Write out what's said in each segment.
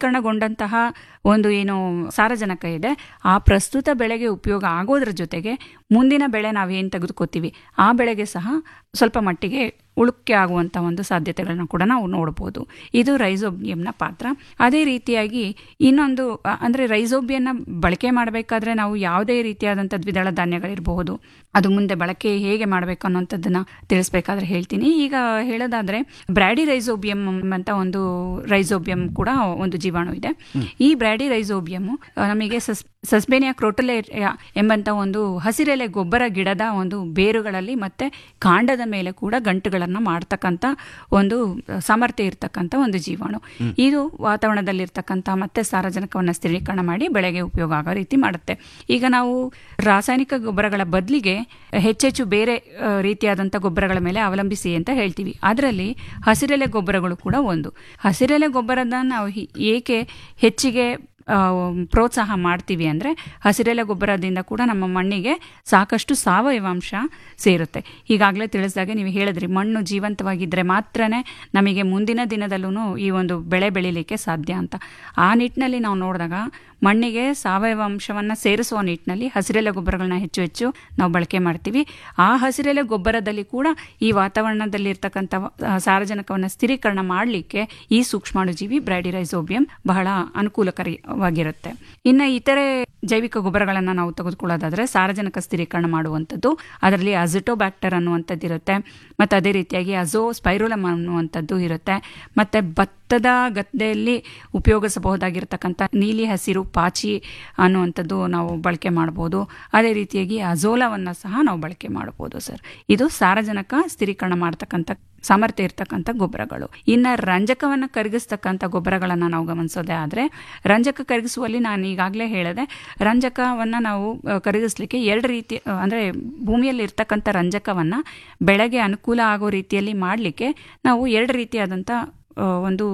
ಸ್ಥಿರೀಕರಣಗೊಂಡಂತಹ ಒಂದು ಏನು ಸಾರಜನಕ ಇದೆ ಆ ಪ್ರಸ್ತುತ ಬೆಳೆಗೆ ಉಪಯೋಗ ಆಗೋದ್ರ ಜೊತೆಗೆ ಮುಂದಿನ ಬೆಳೆ ನಾವೇನು ತೆಗೆದುಕೋತೀವಿ ಆ ಬೆಳೆಗೆ ಸಹ ಸ್ವಲ್ಪ ಮಟ್ಟಿಗೆ ಉಳುಕ್ಕೆ ಆಗುವಂಥ ಒಂದು ಸಾಧ್ಯತೆಗಳನ್ನ ಕೂಡ ನಾವು ನೋಡ್ಬೋದು. ಇದು ರೈಸೋಬಿಯಂನ ಪಾತ್ರ. ಅದೇ ರೀತಿಯಾಗಿ ಇನ್ನೊಂದು ಅಂದರೆ ರೈಸೋಬಿಯನ್ನ ಬಳಕೆ ಮಾಡಬೇಕಾದ್ರೆ ನಾವು ಯಾವುದೇ ರೀತಿಯಾದಂಥ ದ್ವಿದಳ ಧಾನ್ಯಗಳಿರಬಹುದು, ಅದು ಮುಂದೆ ಬಳಕೆ ಹೇಗೆ ಮಾಡಬೇಕು ಅನ್ನೋಂಥದ್ದನ್ನ ತಿಳಿಸ್ಬೇಕಾದ್ರೆ ಹೇಳ್ತೀನಿ. ಈಗ ಹೇಳೋದಾದ್ರೆ ಬ್ರ್ಯಾಡಿ ರೈಸೋಬಿಯಂ ಅಂತ ಒಂದು ರೈಸೋಬಿಯಂ ಕೂಡ ಒಂದು ಜೀವಾಣು ಇದೆ. ಈ ಬ್ರ್ಯಾಡಿ ರೈಸೋಬಿಯಂ ನಮಗೆ ಸಸ್ಬೇನಿಯಾ ಕ್ರೋಟಲೇರಿಯಾ ಎಂಬಂತ ಒಂದು ಹಸಿರೆಲೆ ಗೊಬ್ಬರ ಗಿಡದ ಒಂದು ಬೇರುಗಳಲ್ಲಿ ಮತ್ತೆ ಕಾಂಡದ ಮೇಲೆ ಕೂಡ ಗಂಟುಗಳನ್ನ ಮಾಡ್ತಕ್ಕಂಥ ಒಂದು ಸಾಮರ್ಥ್ಯ ಇರ್ತಕ್ಕಂಥ ಒಂದು ಜೀವಾಣು. ಇದು ವಾತಾವರಣದಲ್ಲಿರ್ತಕ್ಕಂಥ ಮತ್ತೆ ಸಾರಜನಕವನ್ನು ಸ್ಥಿರೀಕರಣ ಮಾಡಿ ಬೆಳೆಗೆ ಉಪಯೋಗ ಆಗೋ ರೀತಿ ಮಾಡುತ್ತೆ. ಈಗ ನಾವು ರಾಸಾಯನಿಕ ಗೊಬ್ಬರಗಳ ಬದಲಿಗೆ ಹೆಚ್ಚೆಚ್ಚು ಬೇರೆ ರೀತಿಯಾದಂಥ ಗೊಬ್ಬರಗಳ ಮೇಲೆ ಅವಲಂಬಿಸಿ ಅಂತ ಹೇಳ್ತೀವಿ. ಅದರಲ್ಲಿ ಹಸಿರೆಲೆ ಗೊಬ್ಬರಗಳು ಕೂಡ ಒಂದು. ಹಸಿರೆಲೆ ಗೊಬ್ಬರದ ನಾವು ಏಕೆ ಹೆಚ್ಚಿಗೆ ಪ್ರೋತ್ಸಾಹ ಮಾಡ್ತೀವಿ ಅಂದರೆ ಹಸಿರೆಲೆ ಗೊಬ್ಬರದಿಂದ ಕೂಡ ನಮ್ಮ ಮಣ್ಣಿಗೆ ಸಾಕಷ್ಟು ಸಾವಯವಾಂಶ ಸೇರುತ್ತೆ. ಈಗಾಗಲೇ ತಿಳಿಸಿದಾಗೆ ನೀವು ಹೇಳಿದ್ರಿ, ಮಣ್ಣು ಜೀವಂತವಾಗಿದ್ದರೆ ಮಾತ್ರನೇ ನಮಗೆ ಮುಂದಿನ ದಿನದಲ್ಲೂ ಈ ಒಂದು ಬೆಳೆ ಬೆಳೀಲಿಕ್ಕೆ ಸಾಧ್ಯ ಅಂತ. ಆ ನಿಟ್ಟಿನಲ್ಲಿ ನಾವು ನೋಡಿದಾಗ ಮಣ್ಣಿಗೆ ಸಾವಯವಾಂಶವನ್ನು ಸೇರಿಸುವ ನಿಟ್ಟಿನಲ್ಲಿ ಹಸಿರೆಲೆ ಗೊಬ್ಬರಗಳನ್ನ ಹೆಚ್ಚು ಹೆಚ್ಚು ನಾವು ಬಳಕೆ ಮಾಡ್ತೀವಿ. ಆ ಹಸಿರೆಲೆ ಗೊಬ್ಬರದಲ್ಲಿ ಕೂಡ ಈ ವಾತಾವರಣದಲ್ಲಿರ್ತಕ್ಕಂಥ ಸಾರಜನಕವನ್ನು ಸ್ಥಿರೀಕರಣ ಮಾಡಲಿಕ್ಕೆ ಈ ಸೂಕ್ಷ್ಮಾಣುಜೀವಿ ಬ್ರ್ಯಾಡಿ ರೈಸೋಬಿಯಂ ಬಹಳ ಅನುಕೂಲಕಾರಿಯಾಗಿರುತ್ತೆ. ಇನ್ನು ಇತರೆ ಜೈವಿಕ ಗೊಬ್ಬರಗಳನ್ನು ನಾವು ತೆಗೆದುಕೊಳ್ಳೋದಾದ್ರೆ ಸಾರಜನಕ ಸ್ಥಿರೀಕರಣ ಮಾಡುವಂಥದ್ದು, ಅದರಲ್ಲಿ ಅಜಿಟೋಬ್ಯಾಕ್ಟರ್ ಅನ್ನುವಂಥದ್ದು ಇರುತ್ತೆ, ಮತ್ತು ಅದೇ ರೀತಿಯಾಗಿ ಅಜೋಸ್ಪೈರುಲಮ್ ಅನ್ನುವಂಥದ್ದು ಇರುತ್ತೆ, ಮತ್ತು ಭತ್ತದ ಗದ್ದೆಯಲ್ಲಿ ಉಪಯೋಗಿಸಬಹುದಾಗಿರ್ತಕ್ಕಂಥ ನೀಲಿ ಹಸಿರು ಪಾಚಿ ಅನ್ನುವಂಥದ್ದು ನಾವು ಬಳಕೆ ಮಾಡ್ಬೋದು. ಅದೇ ರೀತಿಯಾಗಿ ಅಜೋಲವನ್ನು ಸಹ ನಾವು ಬಳಕೆ ಮಾಡ್ಬೋದು ಸರ್. ಇದು ಸಾರಜನಕ ಸ್ಥಿರೀಕರಣ ಮಾಡ್ತಕ್ಕಂಥ ಸಾಮರ್ಥ್ಯ ಇರ್ತಕ್ಕಂಥ ಗೊಬ್ಬರಗಳು. ಇನ್ನು ರಂಜಕವನ್ನು ಕರಗಿಸ್ತಕ್ಕಂಥ ಗೊಬ್ಬರಗಳನ್ನು ನಾವು ಗಮನಿಸೋದೇ ಆದರೆ, ರಂಜಕ ಕರಗಿಸುವಲ್ಲಿ ನಾನು ಈಗಾಗಲೇ ಹೇಳಿದೆ, ರಂಜಕವನ್ನು ನಾವು ಕರಗಿಸ್ಲಿಕ್ಕೆ ಎರಡು ರೀತಿ ಅಂದರೆ ಭೂಮಿಯಲ್ಲಿ ಇರ್ತಕ್ಕಂಥ ರಂಜಕವನ್ನು ಬೆಳೆಗೆ ಅನುಕೂಲ ಆಗೋ ರೀತಿಯಲ್ಲಿ ಮಾಡಲಿಕ್ಕೆ ನಾವು ಎರಡು ರೀತಿಯಾದಂಥ ಒಂದು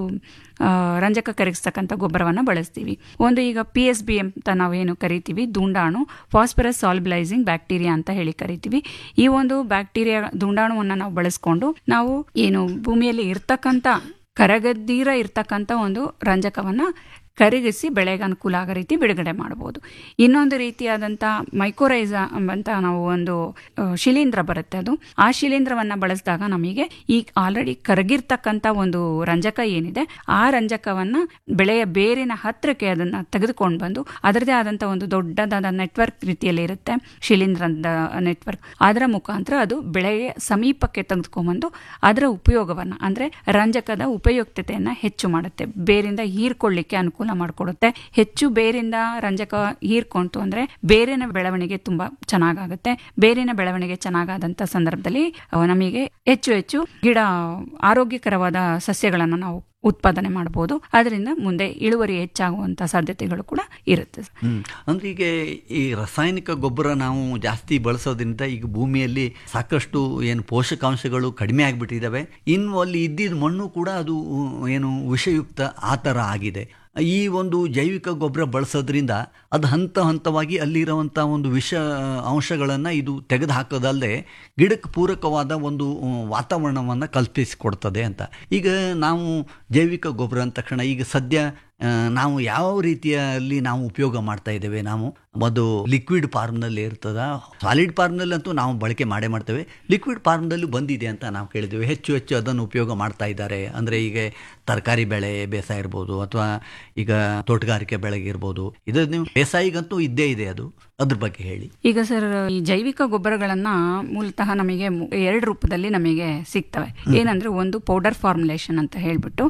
ರಂಜಕ ಕರಗಿಸ್ತಕ್ಕಂಥ ಗೊಬ್ಬರವನ್ನು ಬಳಸ್ತೀವಿ. ಒಂದು ಈಗ PSB ಅಂತ ನಾವೇನು ಕರಿತೀವಿ, ದುಂಡಾಣು ಫಾಸ್ಫರಸ್ ಸಾಲ್ಬಿಲೈಸಿಂಗ್ ಬ್ಯಾಕ್ಟೀರಿಯಾ ಅಂತ ಹೇಳಿ ಕರಿತೀವಿ. ಈ ಒಂದು ಬ್ಯಾಕ್ಟೀರಿಯಾ ದುಂಡಾಣುವನ್ನು ನಾವು ಬಳಸ್ಕೊಂಡು ನಾವು ಏನು ಭೂಮಿಯಲ್ಲಿ ಇರ್ತಕ್ಕಂಥ ಕರಗದ್ದೀರ ಇರ್ತಕ್ಕಂಥ ಒಂದು ರಂಜಕವನ್ನು ಕರಗಿಸಿ ಬೆಳೆಗೆ ಅನುಕೂಲ ಆಗೋ ರೀತಿ ಬಿಡುಗಡೆ ಮಾಡ್ಬೋದು. ಇನ್ನೊಂದು ರೀತಿಯಾದಂಥ ಮೈಕೋರೈಸಾ ಎಂಬಂತ ನಾವು ಒಂದು ಶಿಲೀಂಧ್ರ ಬರುತ್ತೆ, ಅದು ಆ ಶಿಲೀಂಧ್ರವನ್ನು ಬಳಸಿದಾಗ ನಮಗೆ ಈ ಆಲ್ರೆಡಿ ಕರಗಿರ್ತಕ್ಕಂಥ ಒಂದು ರಂಜಕ ಏನಿದೆ ಆ ರಂಜಕವನ್ನು ಬೆಳೆಯ ಬೇರಿನ ಹತ್ತಿರಕ್ಕೆ ಅದನ್ನು ತೆಗೆದುಕೊಂಡು ಬಂದು ಅದರದೇ ಆದಂಥ ಒಂದು ದೊಡ್ಡದಾದ ನೆಟ್ವರ್ಕ್ ರೀತಿಯಲ್ಲಿ ಇರುತ್ತೆ ಶಿಲೀಂಧ್ರದ ನೆಟ್ವರ್ಕ್, ಅದರ ಮುಖಾಂತರ ಅದು ಬೆಳೆಯ ಸಮೀಪಕ್ಕೆ ತೆಗೆದುಕೊಂಡ್ಬಂದು ಅದರ ಉಪಯೋಗವನ್ನು ಅಂದರೆ ರಂಜಕದ ಉಪಯುಕ್ತತೆಯನ್ನು ಹೆಚ್ಚು ಮಾಡುತ್ತೆ, ಬೇರಿಂದ ಹೀರ್ಕೊಳ್ಳಿಕ್ಕೆ ಅನುಕೂಲ ಮಾಡಿಕೊಡುತ್ತೆ. ಹೆಚ್ಚು ಬೇರಿಂದ ರಂಜಕ ಹೀರ್ಕೊಂತು ಅಂದ್ರೆ ಬೇರಿನ ಬೆಳವಣಿಗೆ ತುಂಬಾ ಚೆನ್ನಾಗಾಗುತ್ತೆ. ಬೇರಿನ ಬೆಳವಣಿಗೆ ಚೆನ್ನಾಗಾದಂತ ಸಂದರ್ಭದಲ್ಲಿ ನಮಗೆ ಹೆಚ್ಚು ಹೆಚ್ಚು ಗಿಡ ಆರೋಗ್ಯಕರವಾದ ಸಸ್ಯಗಳನ್ನು ನಾವು ಉತ್ಪಾದನೆ ಮಾಡಬಹುದು. ಅದರಿಂದ ಮುಂದೆ ಇಳುವರಿ ಹೆಚ್ಚಾಗುವಂತ ಸಾಧ್ಯತೆಗಳು ಕೂಡ ಇರುತ್ತೆ. ಅಂದ್ರೆ ಈಗ ಈ ರಾಸಾಯನಿಕ ಗೊಬ್ಬರ ನಾವು ಜಾಸ್ತಿ ಬಳಸೋದ್ರಿಂದ ಈಗ ಭೂಮಿಯಲ್ಲಿ ಸಾಕಷ್ಟು ಏನು ಪೋಷಕಾಂಶಗಳು ಕಡಿಮೆ ಆಗಿಬಿಟ್ಟಿದ್ದಾವೆ. ಇನ್ನು ಅಲ್ಲಿ ಇದ್ದಿದ್ದ ಮಣ್ಣು ಕೂಡ ಅದು ಏನು ವಿಷಯುಕ್ತ ಆ ಥರ ಆಗಿದೆ. ಈ ಒಂದು ಜೈವಿಕ ಗೊಬ್ಬರ ಬಳಸೋದ್ರಿಂದ ಅದು ಹಂತ ಹಂತವಾಗಿ ಅಲ್ಲಿರುವಂಥ ಒಂದು ವಿಷ ಅಂಶಗಳನ್ನು ಇದು ತೆಗೆದು ಹಾಕೋದಲ್ಲದೆ ಗಿಡಕ್ಕೆ ಪೂರಕವಾದ ಒಂದು ವಾತಾವರಣವನ್ನು ಕಲ್ಪಿಸಿಕೊಡ್ತದೆ ಅಂತ. ಈಗ ನಾವು ಜೈವಿಕ ಗೊಬ್ಬರ ಅಂದ ತಕ್ಷಣ ಈಗ ಸದ್ಯ ನಾವು ಯಾವ ರೀತಿಯಲ್ಲಿ ನಾವು ಉಪಯೋಗ ಮಾಡ್ತಾ ಇದ್ದೇವೆ, ನಾವು ಅದು ಲಿಕ್ವಿಡ್ ಫಾರ್ಮ್ನಲ್ಲಿ ಇರ್ತದ, ಸಾಲಿಡ್ ಫಾರ್ಮ್ನಲ್ಲಿ ಅಂತೂ ನಾವು ಬಳಕೆ ಮಾಡ್ತೇವೆ, ಲಿಕ್ವಿಡ್ ಫಾರ್ಮ್ನಲ್ಲಿ ಬಂದಿದೆ ಅಂತ ನಾವು ಕೇಳಿದ್ದೇವೆ. ಹೆಚ್ಚು ಹೆಚ್ಚು ಅದನ್ನು ಉಪಯೋಗ ಮಾಡ್ತಾ ಇದ್ದಾರೆ. ಅಂದರೆ ಈಗ ತರಕಾರಿ ಬೆಳೆ ಬೇಸಾಯ ಇರ್ಬೋದು ಅಥವಾ ಈಗ ತೋಟಗಾರಿಕೆ ಬೆಳೆಗೆ ಇರ್ಬೋದು, ಇದು ನೀವು ಬೇಸಾಯಿಗಂತೂ ಇದ್ದೇ ಇದೆ. ಅದು ಅದ್ರ ಬಗ್ಗೆ ಹೇಳಿ. ಈಗ ಸರ್, ಈ ಜೈವಿಕ ಗೊಬ್ಬರಗಳನ್ನ ಮೂಲತಃ ನಮಗೆ ಎರಡು ರೂಪದಲ್ಲಿ ನಮಗೆ ಸಿಗ್ತವೆ. ಏನಂದ್ರೆ ಒಂದು ಪೌಡರ್ ಫಾರ್ಮುಲೇಷನ್ ಅಂತ ಹೇಳ್ಬಿಟ್ಟು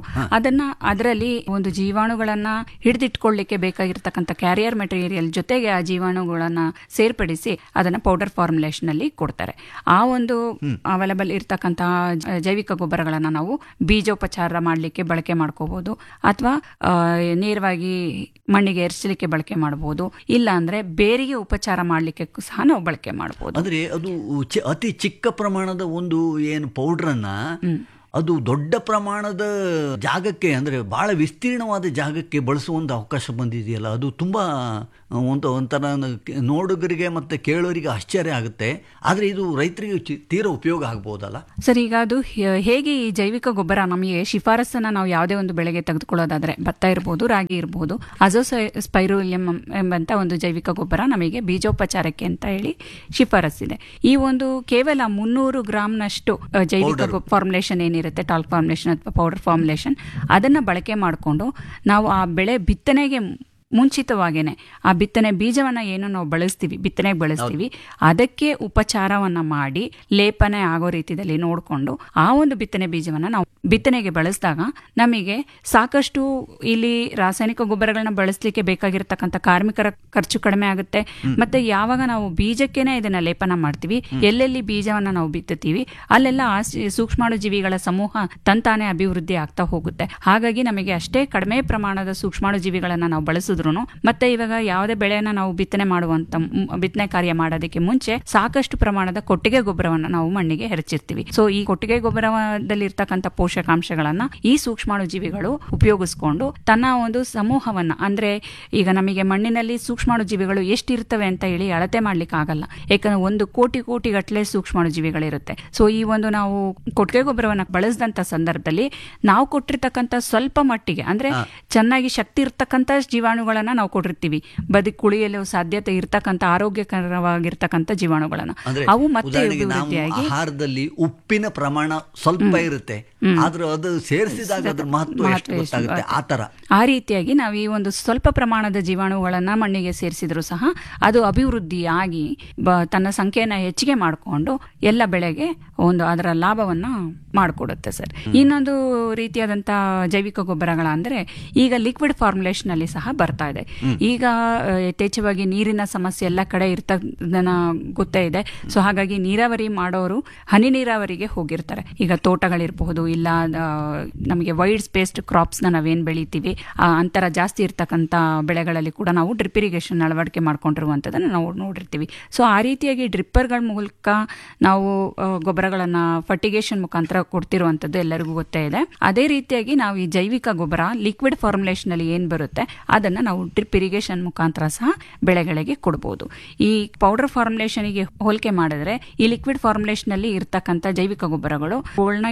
ಅದರಲ್ಲಿ ಒಂದು ಜೀವಾಣುಗಳನ್ನ ಹಿಡಿದಿಟ್ಕೊಳ್ಳಿಕ್ಕೆ ಬೇಕಾಗಿರ್ತಕ್ಕಂಥ ಕ್ಯಾರಿಯರ್ ಮೆಟೀರಿಯಲ್ ಜೊತೆಗೆ ಆ ಜೀವಾಣುಗಳನ್ನ ಸೇರ್ಪಡಿಸಿ ಅದನ್ನ ಪೌಡರ್ ಫಾರ್ಮುಲೇಷನ್ ಅಲ್ಲಿ ಕೊಡ್ತಾರೆ. ಆ ಒಂದು ಅವೈಲಬಲ್ ಇರ್ತಕ್ಕಂತಹ ಜೈವಿಕ ಗೊಬ್ಬರಗಳನ್ನ ನಾವು ಬೀಜೋಪಚಾರ ಮಾಡಲಿಕ್ಕೆ ಬಳಕೆ ಮಾಡ್ಕೋಬಹುದು, ಅಥವಾ ನೇರವಾಗಿ ಮಣ್ಣಿಗೆ ಎರಚಲಿಕ್ಕೆ ಬಳಕೆ ಮಾಡಬಹುದು, ಇಲ್ಲ ಅಂದ್ರೆ ಬೇರಿಗೆ ಉಪಚಾರ ಮಾಡಲಿಕ್ಕೆ ಸಹ ನಾವು ಬಳಕೆ ಮಾಡಬಹುದು. ಅಂದ್ರೆ ಅದು ಅತಿ ಚಿಕ್ಕ ಪ್ರಮಾಣದ ಒಂದು ಏನು ಪೌಡ್ರನ್ನ ಅದು ದೊಡ್ಡ ಪ್ರಮಾಣದ ಜಾಗಕ್ಕೆ, ಅಂದರೆ ಬಹಳ ವಿಸ್ತೀರ್ಣವಾದ ಜಾಗಕ್ಕೆ ಬಳಸುವ ಒಂದು ಅವಕಾಶ ಬಂದಿದೆಯಲ್ಲ, ಅದು ತುಂಬಾ ಒಂಥರ ನೋಡುಗರಿಗೆ ಮತ್ತು ಕೇಳೋರಿಗೆ ಆಶ್ಚರ್ಯ ಆಗುತ್ತೆ. ಆದರೆ ಇದು ರೈತರಿಗೆ ತೀರಾ ಉಪಯೋಗ ಆಗ್ಬೋದಲ್ಲ ಸರ್? ಈಗ ಅದು ಹೇಗೆ ಈ ಜೈವಿಕ ಗೊಬ್ಬರ ನಮಗೆ ಶಿಫಾರಸನ್ನು ನಾವು ಯಾವುದೇ ಒಂದು ಬೆಳೆಗೆ ತೆಗೆದುಕೊಳ್ಳೋದಾದ್ರೆ, ಭತ್ತ ಇರ್ಬೋದು, ರಾಗಿ ಇರ್ಬೋದು, ಅಜೋಸ್ಪೈರಿಲ್ಲಮ್ ಎಂಬಂತ ಒಂದು ಜೈವಿಕ ಗೊಬ್ಬರ ನಮಗೆ ಬೀಜೋಪಚಾರಕ್ಕೆ ಅಂತ ಹೇಳಿ ಶಿಫಾರಸ್ಸಿದೆ. ಈ ಒಂದು ಕೇವಲ 300 ಗ್ರಾಮ್ನಷ್ಟು ಜೈವಿಕ ಫಾರ್ಮುಲೇಷನ್ ಏನಿರುತ್ತೆ, ಟಾಲ್ಕ್ ಫಾರ್ಮುಲೇಷನ್ ಅಥವಾ ಪೌಡರ್ ಫಾರ್ಮುಲೇಷನ್, ಅದನ್ನು ಬಳಕೆ ಮಾಡಿಕೊಂಡು ನಾವು ಆ ಬೆಳೆ ಬಿತ್ತನೆಗೆ ಮುಂಚಿತವಾಗೇನೆ ಆ ಬಿತ್ತನೆ ಬೀಜವನ್ನು ಏನು ನಾವು ಬಿತ್ತನೆಗೆ ಬಳಸ್ತೀವಿ, ಅದಕ್ಕೆ ಉಪಚಾರವನ್ನು ಮಾಡಿ ಲೇಪನೆ ಆಗೋ ರೀತಿಯಲ್ಲಿ ನೋಡಿಕೊಂಡು ಆ ಒಂದು ಬಿತ್ತನೆ ಬೀಜವನ್ನು ನಾವು ಬಿತ್ತನೆಗೆ ಬಳಸಿದಾಗ ನಮಗೆ ಸಾಕಷ್ಟು ಇಲ್ಲಿ ರಾಸಾಯನಿಕ ಗೊಬ್ಬರಗಳನ್ನ ಬಳಸಲಿಕ್ಕೆ ಬೇಕಾಗಿರ್ತಕ್ಕಂಥ ಕಾರ್ಮಿಕರ ಖರ್ಚು ಕಡಿಮೆ ಆಗುತ್ತೆ. ಮತ್ತೆ ಯಾವಾಗ ನಾವು ಬೀಜಕ್ಕೇನೆ ಇದನ್ನ ಲೇಪನ ಮಾಡ್ತೀವಿ, ಎಲ್ಲೆಲ್ಲಿ ಬೀಜವನ್ನ ನಾವು ಬಿತ್ತುತ್ತೀವಿ ಅಲ್ಲೆಲ್ಲ ಆ ಸೂಕ್ಷ್ಮಾಣು ಜೀವಿಗಳ ಸಮೂಹ ತಂತಾನೆ ಅಭಿವೃದ್ಧಿ ಆಗ್ತಾ ಹೋಗುತ್ತೆ. ಹಾಗಾಗಿ ನಮಗೆ ಅಷ್ಟೇ ಕಡಿಮೆ ಪ್ರಮಾಣದ ಸೂಕ್ಷ್ಮಾಣು ಜೀವಿಗಳನ್ನ ನಾವು ಬಳಸಿದ್ರು ಮತ್ತೆ ಇವಾಗ ಯಾವುದೇ ಬೆಳೆಯನ್ನ ನಾವು ಬಿತ್ತನೆ ಕಾರ್ಯ ಮಾಡೋದಕ್ಕೆ ಮುಂಚೆ ಸಾಕಷ್ಟು ಪ್ರಮಾಣದ ಕೊಟ್ಟಿಗೆ ಗೊಬ್ಬರವನ್ನು ನಾವು ಮಣ್ಣಿಗೆ ಎರಚಿರ್ತೀವಿ. ಸೊ ಈ ಕೊಟ್ಟಿಗೆ ಗೊಬ್ಬರದಲ್ಲಿ ಇರ್ತಕ್ಕಂಥ ಪೋಷಕಾಂಶಗಳನ್ನ ಈ ಸೂಕ್ಷ್ಮಾಣು ಜೀವಿಗಳು ಉಪಯೋಗಿಸ್ಕೊಂಡು ತನ್ನ ಒಂದು ಸಮೂಹವನ್ನ, ಅಂದ್ರೆ ಈಗ ನಮಗೆ ಮಣ್ಣಿನಲ್ಲಿ ಸೂಕ್ಷ್ಮಾಣು ಜೀವಿಗಳು ಎಷ್ಟಿರ್ತವೆ ಅಂತ ಹೇಳಿ ಅಳತೆ ಮಾಡ್ಲಿಕ್ಕೆ ಆಗಲ್ಲ, ಯಾಕಂದ್ರೆ 1 ಕೋಟಿ ಗಟ್ಟಲೆ ಸೂಕ್ಷ್ಮಾಣು ಜೀವಿಗಳಿರುತ್ತೆ. ಸೊ ಈ ಒಂದು ನಾವು ಕೊಟ್ಟಿಗೆ ಗೊಬ್ಬರವನ್ನ ಬಳಸಿದಂತ ಸಂದರ್ಭದಲ್ಲಿ ನಾವು ಕೊಟ್ಟಿರ್ತಕ್ಕಂಥ ಸ್ವಲ್ಪ ಮಟ್ಟಿಗೆ, ಅಂದ್ರೆ ಚೆನ್ನಾಗಿ ಶಕ್ತಿ ಇರ್ತಕ್ಕಂಥ ಜೀವಾಣುಗಳನ್ನ ನಾವು ಕೊಟ್ಟಿರ್ತೀವಿ, ಬದುಕುಳಿಯಲು ಸಾಧ್ಯತೆ ಇರ್ತಕ್ಕಂಥ ಆರೋಗ್ಯಕರವಾಗಿರ್ತಕ್ಕಂಥ ಜೀವಾಣುಗಳನ್ನ, ಅವು ಮತ್ತೆ ಆಹಾರದಲ್ಲಿ ಉಪ್ಪಿನ ಪ್ರಮಾಣ ಸ್ವಲ್ಪ ಇರುತ್ತೆ, ಆದ್ರೆ ಅದು ಸೇರಿಸಿದಾಗ ಅದರ ಮಹತ್ವ ಎಷ್ಟು ಗೊತ್ತಾಗುತ್ತೆ. ಆ ರೀತಿಯಾಗಿ ನಾವು ಈ ಒಂದು ಸ್ವಲ್ಪ ಪ್ರಮಾಣದ ಜೀವಾಣುಗಳನ್ನ ಮಣ್ಣಿಗೆ ಸೇರಿಸಿದ್ರು ಸಹ ಅದು ಅಭಿವೃದ್ಧಿಯಾಗಿ ತನ್ನ ಸಂಖ್ಯೆಯನ್ನ ಹೆಚ್ಚಿಗೆ ಮಾಡಿಕೊಂಡು ಎಲ್ಲ ಬೆಳೆಗೆ ಒಂದು ಅದರ ಲಾಭವನ್ನ ಮಾಡಿಕೊಡುತ್ತೆ ಸರ್. ಇನ್ನೊಂದು ರೀತಿಯಾದಂತ ಜೈವಿಕ ಗೊಬ್ಬರಗಳ ಅಂದ್ರೆ ಈಗ ಲಿಕ್ವಿಡ್ ಫಾರ್ಮುಲೇಷನ್ ಅಲ್ಲಿ ಸಹ ಬರ್ತಾ ಇದೆ. ಈಗ ಯಥೇಚ್ಛವಾಗಿ ನೀರಿನ ಸಮಸ್ಯೆ ಎಲ್ಲ ಕಡೆ ಇರ್ತದನ್ನ ಗೊತ್ತೇ ಇದೆ. ಸೊ ಹಾಗಾಗಿ ನೀರಾವರಿ ಮಾಡೋರು ಹನಿ ನೀರಾವರಿಗೆ ಹೋಗಿರ್ತಾರೆ. ಈಗ ತೋಟಗಳಿರಬಹುದು, ಇಲ್ಲ ನಮಗೆ ವೈಡ್ ಸ್ಪೇಸ್ಡ್ ಕ್ರಾಪ್ಸ್ ನಾವೇನ್ ಬೆಳಿತೀವಿ ಅಂತರ ಜಾಸ್ತಿ ಇರ್ತಕ್ಕಂಥ ಬೆಳೆಗಳಲ್ಲಿ ಕೂಡ ನಾವು ಡ್ರಿಪ್ ಇರಿಗೇಷನ್ ಅಳವಡಿಕೆ ಮಾಡ್ಕೊಂಡಿರುವಂತದನ್ನ ನಾವು ನೋಡಿರ್ತೀವಿ. ಸೊ ಆ ರೀತಿಯಾಗಿ ಡ್ರಿಪ್ಪರ್ಗಳ ಮೂಲಕ ನಾವು ಗೊಬ್ಬರಗಳನ್ನ ಫರ್ಟಿಗೇಷನ್ ಮುಖಾಂತರ ಕೊಡ್ತಿರುವಂತದ್ದು ಎಲ್ಲರಿಗೂ ಗೊತ್ತೇ ಇದೆ. ಅದೇ ರೀತಿಯಾಗಿ ನಾವು ಈ ಜೈವಿಕ ಗೊಬ್ಬರ ಲಿಕ್ವಿಡ್ ಫಾರ್ಮುಲೇಷನ್ ಅಲ್ಲಿ ಏನ್ ಬರುತ್ತೆ ಅದನ್ನ ನಾವು ಡ್ರಿಪ್ ಇರಿಗೇಷನ್ ಮುಖಾಂತರ ಸಹ ಬೆಳೆಗಳಿಗೆ ಕೊಡಬಹುದು. ಈ ಪೌಡರ್ ಫಾರ್ಮುಲೇಷನ್ಗೆ ಹೋಲಿಕೆ ಮಾಡಿದ್ರೆ ಈ ಲಿಕ್ವಿಡ್ ಫಾರ್ಮುಲೇಷನ್ ಅಲ್ಲಿ ಇರ್ತಕ್ಕಂಥ ಜೈವಿಕ ಗೊಬ್ಬರಗಳು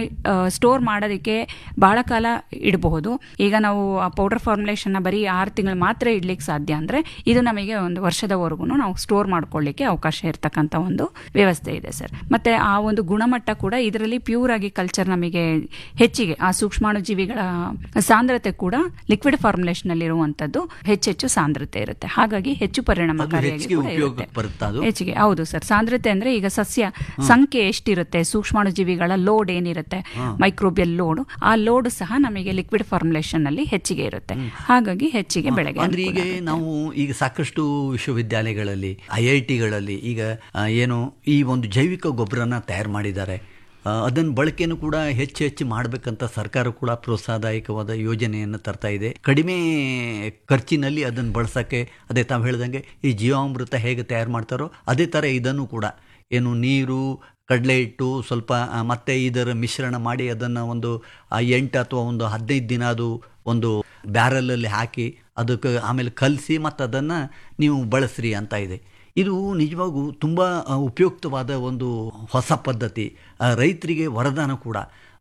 ಸ್ಟೋರ್ ಮಾಡೋದಕ್ಕೆ ಬಹಳ ಕಾಲ ಇಡಬಹುದು. ಈಗ ನಾವು ಆ ಪೌಡರ್ ಫಾರ್ಮುಲೇಷನ್ ಬರೀ 6 ತಿಂಗಳು ಮಾತ್ರ ಇಡ್ಲಿಕ್ಕೆ ಸಾಧ್ಯ ಅಂದ್ರೆ ಇದು ನಮಗೆ 1 ವರ್ಷದವರೆಗೂ ನಾವು ಸ್ಟೋರ್ ಮಾಡ್ಕೊಳ್ಳಿಕ್ಕೆ ಅವಕಾಶ ಇರ್ತಕ್ಕಂಥ ಒಂದು ವ್ಯವಸ್ಥೆ ಇದೆ ಸರ್. ಮತ್ತೆ ಆ ಒಂದು ಗುಣಮಟ್ಟ ಕೂಡ ಇದರಲ್ಲಿ ಪ್ಯೂರ್ ಆಗಿ ಕಲ್ಚರ್ ನಮಗೆ ಹೆಚ್ಚಿಗೆ ಆ ಸೂಕ್ಷ್ಮಾಣು ಜೀವಿಗಳ ಸಾಂದ್ರತೆ ಕೂಡ ಲಿಕ್ವಿಡ್ ಫಾರ್ಮುಲೇಷನ್ ಅಲ್ಲಿ ಇರುವಂತದ್ದು ಹೆಚ್ಚೆಚ್ಚು ಸಾಂದ್ರತೆ ಇರುತ್ತೆ. ಹಾಗಾಗಿ ಹೆಚ್ಚು ಪರಿಣಾಮಕಾರಿಯಾಗಿ ಹೆಚ್ಚಿಗೆ. ಹೌದು ಸರ್, ಸಾಂದ್ರತೆ ಅಂದ್ರೆ ಈಗ ಸಸ್ಯ ಸಂಖ್ಯೆ ಎಷ್ಟಿರುತ್ತೆ, ಸೂಕ್ಷ್ಮಾಣು ಜೀವಿಗಳ ಲೋಡ್ ಏನಿರುತ್ತೆ, ಮೈಕ್ರೋಬಿಯಲ್ ಲೋಡ್, ಆ ಲೋಡ್ ಸಹ ನಮಗೆ ಲಿಕ್ವಿಡ್ ಫಾರ್ಮುಲೇಷನ್ ಅಲ್ಲಿ ಹೆಚ್ಚಿಗೆ ಇರುತ್ತೆ. ಹಾಗಾಗಿ ಹೆಚ್ಚಿಗೆ ಬೆಳೆಗೆ ಅಂದ್ರೆ ಈಗ ನಾವು ಈಗ ಸಾಕಷ್ಟು ವಿಶ್ವವಿದ್ಯಾಲಯಗಳಲ್ಲಿ IITಗಳಲ್ಲಿ ಈಗ ಏನು ಈ ಒಂದು ಜೈವಿಕ ಗೊಬ್ಬರನ ತಯಾರು ಮಾಡಿದ್ದಾರೆ. ಅದನ್ನ ಬಳಕೆನೂ ಕೂಡ ಹೆಚ್ಚು ಮಾಡಬೇಕಂತ ಸರ್ಕಾರ ಕೂಡ ಪ್ರೋತ್ಸಾಹದಾಯಕವಾದ ಯೋಜನೆಯನ್ನು ತರ್ತಾ ಇದೆ. ಕಡಿಮೆ ಖರ್ಚಿನಲ್ಲಿ ಅದನ್ನು ಬಳಸೋಕ್ಕೆ, ಅದೇ ತಾವು ಹೇಳ್ದಂಗೆ ಈ ಜೀವಾಮೃತ ಹೇಗೆ ತಯಾರು ಮಾಡ್ತಾರೋ ಅದೇ ಥರ ಇದನ್ನು ಕೂಡ ಏನು ನೀರು, ಕಡಲೆ ಹಿಟ್ಟು ಸ್ವಲ್ಪ ಮತ್ತೆ ಇದರ ಮಿಶ್ರಣ ಮಾಡಿ ಅದನ್ನು ಒಂದು 8 ಅಥವಾ 15 ದಿನ ಅದು ಒಂದು ಬ್ಯಾರಲಲ್ಲಿ ಹಾಕಿ ಅದಕ್ಕೆ ಆಮೇಲೆ ಕಲಸಿ ಮತ್ತು ಅದನ್ನು ನೀವು ಬಳಸ್ರಿ ಅಂತ ಇದೆ. ಇದು ನಿಜವಾಗೂ ತುಂಬ ಉಪಯುಕ್ತವಾದ ಒಂದು ಹೊಸ ಪದ್ಧತಿ, ರೈತರಿಗೆ ವರದಾನ ಕೂಡ.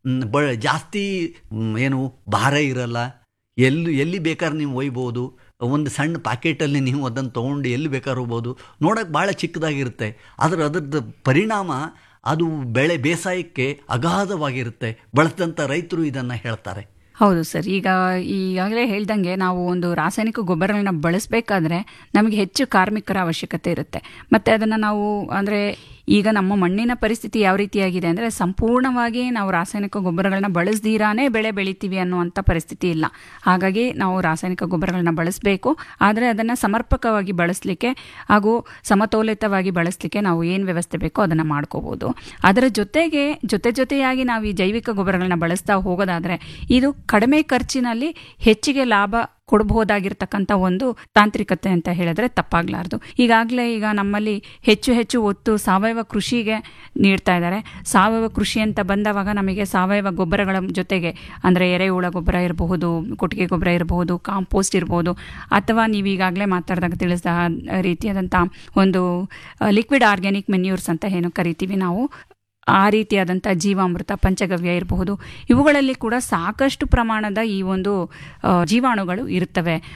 ಜಾಸ್ತಿ ಏನು ಭಾರ ಇರಲ್ಲ, ಎಲ್ಲಿ ಬೇಕಾದ್ರೆ ನೀವು ಒಯ್ಬೋದು. ಒಂದು ಸಣ್ಣ ಪ್ಯಾಕೆಟಲ್ಲಿ ನೀವು ಅದನ್ನು ತೊಗೊಂಡು ಎಲ್ಲಿ ಬೇಕಾದ್ರೂ ಹೋಗ್ಬೋದು. ನೋಡೋಕೆ ಭಾಳ ಚಿಕ್ಕದಾಗಿರುತ್ತೆ, ಆದರೆ ಅದರದ್ದು ಪರಿಣಾಮ ಅದು ಬೆಳೆ ಬೇಸಾಯಕ್ಕೆ ಅಗಾಧವಾಗಿರುತ್ತೆ. ಬಳಸಿದಂಥ ರೈತರು ಇದನ್ನು ಹೇಳ್ತಾರೆ. ಹೌದು ಸರ್, ಈಗಾಗಲೇ ಹೇಳ್ದಂಗೆ ನಾವು ಒಂದು ರಾಸಾಯನಿಕ ಗೊಬ್ಬರಗಳನ್ನ ಬಳಸಬೇಕಾದ್ರೆ ನಮಗೆ ಹೆಚ್ಚು ಕಾರ್ಮಿಕರ ಅವಶ್ಯಕತೆ ಇರುತ್ತೆ. ಮತ್ತು ಅದನ್ನು ನಾವು ಅಂದರೆ ಈಗ ನಮ್ಮ ಮಣ್ಣಿನ ಪರಿಸ್ಥಿತಿ ಯಾವ ರೀತಿಯಾಗಿದೆ ಅಂದರೆ ಸಂಪೂರ್ಣವಾಗಿ ನಾವು ರಾಸಾಯನಿಕ ಗೊಬ್ಬರಗಳನ್ನ ಬಳಸ್ದಿರಾನೇ ಬೆಳೆ ಬೆಳಿತೀವಿ ಅನ್ನುವಂಥ ಪರಿಸ್ಥಿತಿ ಇಲ್ಲ. ಹಾಗಾಗಿ ನಾವು ರಾಸಾಯನಿಕ ಗೊಬ್ಬರಗಳನ್ನ ಬಳಸಬೇಕು, ಆದರೆ ಅದನ್ನು ಸಮರ್ಪಕವಾಗಿ ಬಳಸಲಿಕ್ಕೆ ಹಾಗೂ ಸಮತೋಲಿತವಾಗಿ ಬಳಸಲಿಕ್ಕೆ ನಾವು ಏನು ವ್ಯವಸ್ಥೆ ಬೇಕೋ ಅದನ್ನು ಮಾಡ್ಕೋಬೋದು. ಅದರ ಜೊತೆಯಾಗಿ ನಾವು ಈ ಜೈವಿಕ ಗೊಬ್ಬರಗಳನ್ನ ಬಳಸ್ತಾ ಹೋಗೋದಾದರೆ ಇದು ಕಡಿಮೆ ಖರ್ಚಿನಲ್ಲಿ ಹೆಚ್ಚಿಗೆ ಲಾಭ ಕೊಡಬಹುದಾಗಿರ್ತಕ್ಕಂಥ ಒಂದು ತಾಂತ್ರಿಕತೆ ಅಂತ ಹೇಳಿದ್ರೆ ತಪ್ಪಾಗ್ಲಾರ್ದು. ಈಗ ನಮ್ಮಲ್ಲಿ ಹೆಚ್ಚು ಒತ್ತು ಸಾವಯವ ಕೃಷಿಗೆ ನೀಡ್ತಾ ಇದ್ದಾರೆ. ಸಾವಯವ ಕೃಷಿ ಅಂತ ಬಂದವಾಗ ನಮಗೆ ಸಾವಯವ ಗೊಬ್ಬರಗಳ ಜೊತೆಗೆ ಅಂದರೆ ಎರೆಹುಳ ಗೊಬ್ಬರ ಇರಬಹುದು, ಕೊಟ್ಟಿಗೆ ಗೊಬ್ಬರ ಇರಬಹುದು, ಕಾಂಪೋಸ್ಟ್ ಇರಬಹುದು, ಅಥವಾ ನೀವು ಈಗಾಗಲೇ ಮಾತಾಡಿದಾಗ ತಿಳಿಸಿದ ರೀತಿಯಾದಂಥ ಒಂದು ಲಿಕ್ವಿಡ್ ಆರ್ಗ್ಯಾನಿಕ್ ಮೆನ್ಯೂರ್ಸ್ ಅಂತ ಏನು ಕರಿತೀವಿ ನಾವು, ಆ ರೀತಿಯಾದಂಥ ಜೀವಾಮೃತ, ಪಂಚಗವ್ಯ ಇರಬಹುದು. ಇವುಗಳಲ್ಲಿ ಕೂಡ ಸಾಕಷ್ಟು ಪ್ರಮಾಣದ ಈ ಒಂದು ಜೀವಾಣುಗಳು ಇರುತ್ತವೆ.